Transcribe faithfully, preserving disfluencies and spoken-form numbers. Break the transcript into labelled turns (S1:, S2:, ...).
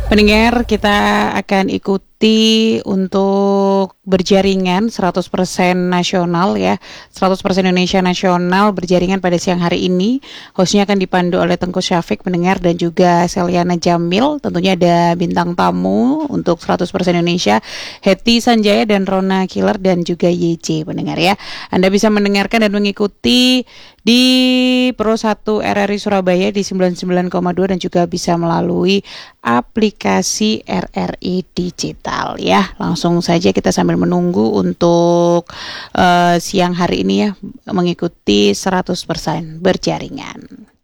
S1: Pendengar, kita akan ikuti untuk berjaringan seratus persen nasional ya, seratus persen Indonesia nasional berjaringan pada siang hari ini. Hostnya akan dipandu oleh Tengku Syafiq, pendengar, dan juga Seliana Jamil. Tentunya ada bintang tamu untuk seratus persen Indonesia, Hetty Sanjaya dan Rona Killer dan juga Y J, pendengar ya. Anda bisa mendengarkan dan mengikuti di Pro satu R R I Surabaya di sembilan puluh sembilan koma dua dan juga bisa melalui aplikasi R R I Digital ya. Langsung saja kita sambil menunggu untuk uh, siang hari ini ya, mengikuti seratus persen berjaringan.